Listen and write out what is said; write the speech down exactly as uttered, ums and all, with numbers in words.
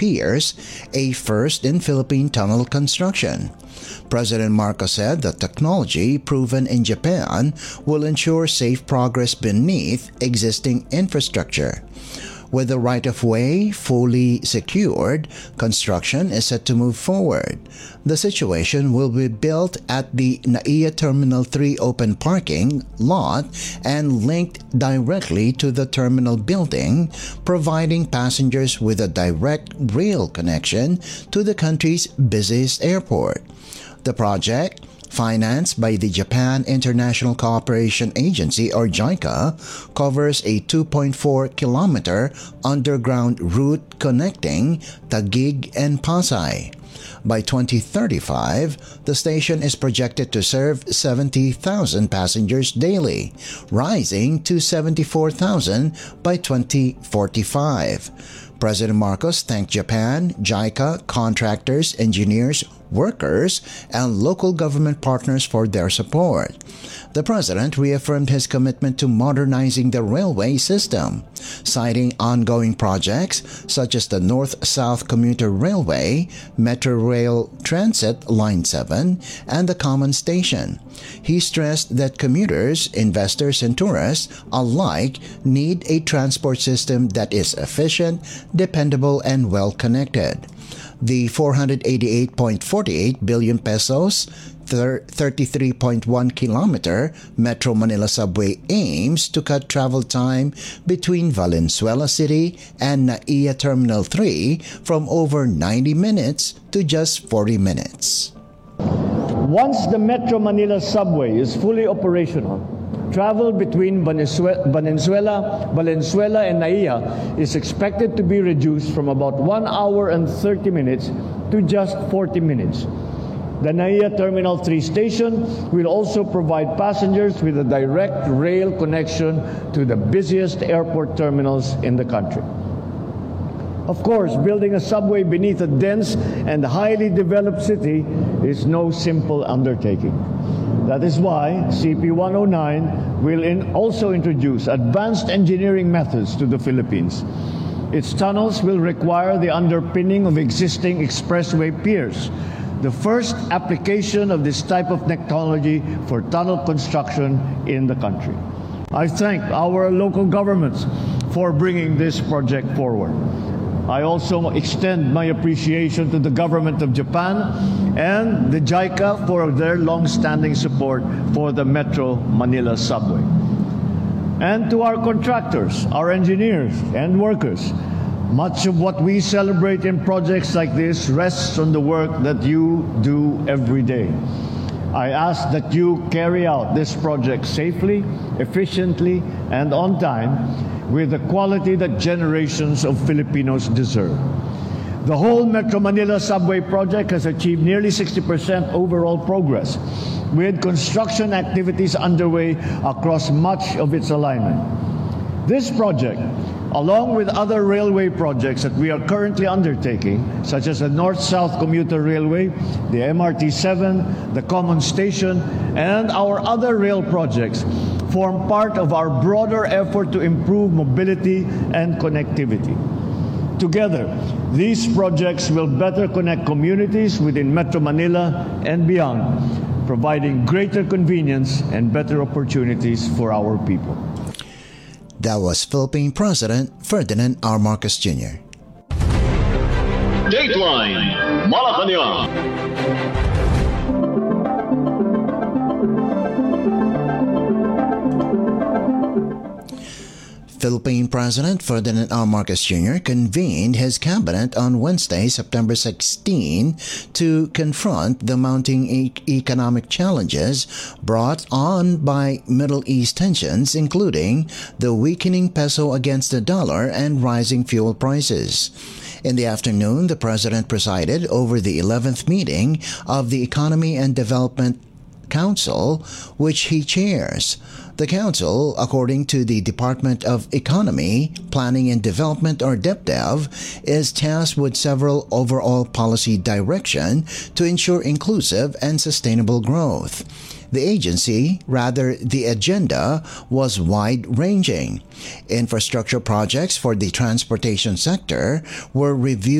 piers, a first in Philippine tunnel construction. President Marcos said the technology proven in Japan will ensure safe progress beneath existing infrastructure. With the right-of-way fully secured, construction is set to move forward. The situation will be built at the NAIA Terminal three open parking lot and linked directly to the terminal building, providing passengers with a direct rail connection to the country's busiest airport. The project, financed by the Japan International Cooperation Agency or JICA, covers a two point four kilometer underground route connecting Taguig and Pasay. By twenty thirty-five, the station is projected to serve seventy thousand passengers daily, rising to seventy-four thousand by twenty forty-five. President Marcos thanked Japan, JICA, contractors, engineers, workers, and local government partners for their support. The president reaffirmed his commitment to modernizing the railway system, citing ongoing projects such as the North-South Commuter Railway, Metro Rail Transit Line seven, and the Common Station. He stressed that commuters, investors, and tourists alike need a transport system that is efficient, dependable, and well-connected. The four hundred eighty-eight point four eight billion pesos, thirty-three point one kilometer Metro Manila subway aims to cut travel time between Valenzuela City and NAIA Terminal three from over ninety minutes to just forty minutes. Once the Metro Manila subway is fully operational, travel between Valenzuela, Valenzuela and NAIA is expected to be reduced from about one hour and thirty minutes to just forty minutes. The NAIA Terminal three station will also provide passengers with a direct rail connection to the busiest airport terminals in the country. Of course, building a subway beneath a dense and highly developed city is no simple undertaking. That is why C P one oh nine will in also introduce advanced engineering methods to the Philippines. Its tunnels will require the underpinning of existing expressway piers, the first application of this type of technology for tunnel construction in the country. I thank our local governments for bringing this project forward. I also extend my appreciation to the government of Japan and the JICA for their long-standing support for the Metro Manila subway. And to our contractors, our engineers, and workers, much of what we celebrate in projects like this rests on the work that you do every day. I ask that you carry out this project safely, efficiently, and on time, with the quality that generations of Filipinos deserve. The whole Metro Manila subway project has achieved nearly sixty percent overall progress, with construction activities underway across much of its alignment. This project, along with other railway projects that we are currently undertaking, such as the North-South Commuter Railway, the M R T seven, the Common Station, and our other rail projects, form part of our broader effort to improve mobility and connectivity. Together, these projects will better connect communities within Metro Manila and beyond, providing greater convenience and better opportunities for our people. That was Philippine President Ferdinand R. Marcos Junior Dateline Malacanang. Philippine President Ferdinand R. Marcos Junior convened his cabinet on Wednesday, September sixteenth, to confront the mounting e- economic challenges brought on by Middle East tensions, including the weakening peso against the dollar and rising fuel prices. In the afternoon, the President presided over the eleventh meeting of the Economy and Development Council, which he chairs. The Council, according to the Department of Economy, Planning and Development, or DepDev, is tasked with several overall policy direction to ensure inclusive and sustainable growth. The agency, rather the agenda, was wide-ranging. Infrastructure projects for the transportation sector were reviewed